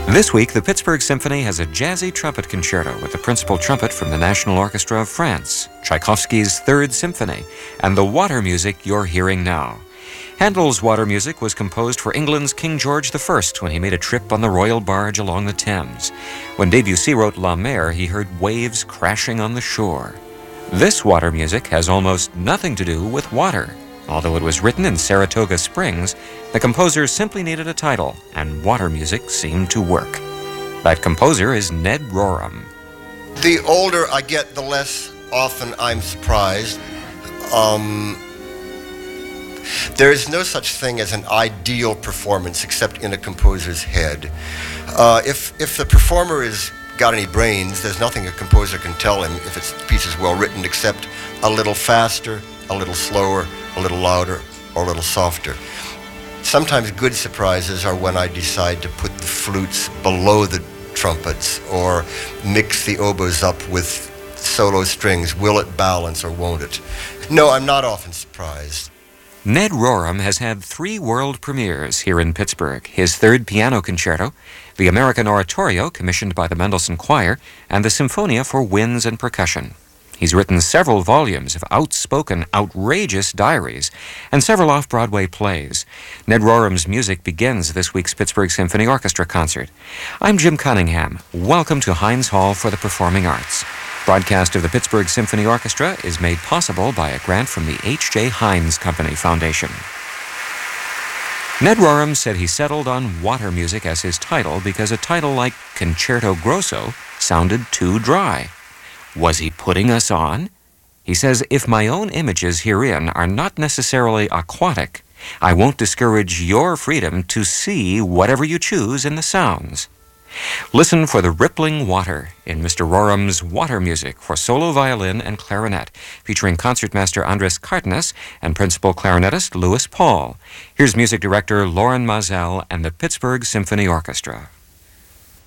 This week, the Pittsburgh Symphony has a jazzy trumpet concerto with the principal trumpet from the National Orchestra of France, Tchaikovsky's Third Symphony, and the water music you're hearing now. Handel's water music was composed for England's King George I when he made a trip on the royal barge along the Thames. When Debussy wrote La Mer, he heard waves crashing on the shore. This water music has almost nothing to do with water. Although it was written in Saratoga Springs, the composer simply needed a title, and water music seemed to work. That composer is Ned Rorem. The older I get, the less often I'm surprised. There is no such thing as an ideal performance except in a composer's head. If the performer has got any brains, there's nothing a composer can tell him if his piece is well written except a little faster, a little slower, a little louder, or a little softer. Sometimes good surprises are when I decide to put the flutes below the trumpets or mix the oboes up with solo strings. Will it balance or won't it? No, I'm not often surprised. Ned Rorem has had 3 world premieres here in Pittsburgh: his Third Piano Concerto, the American Oratorio commissioned by the Mendelssohn Choir, and the Symphonia for Winds and Percussion. He's written several volumes of outspoken, outrageous diaries and several off-Broadway plays. Ned Rorem's music begins this week's Pittsburgh Symphony Orchestra concert. I'm Jim Cunningham. Welcome to Heinz Hall for the Performing Arts. Broadcast of the Pittsburgh Symphony Orchestra is made possible by a grant from the H.J. Heinz Company Foundation. Ned Rorem said he settled on water music as his title because a title like Concerto Grosso sounded too dry. Was he putting us on? He says, if my own images herein are not necessarily aquatic, I won't discourage your freedom to see whatever you choose in the sounds. Listen for the rippling water in Mr. Rorem's water music for solo violin and clarinet, featuring concertmaster Andres Cardenas and principal clarinetist Louis Paul. Here's music director Lauren Mazel and the Pittsburgh Symphony Orchestra.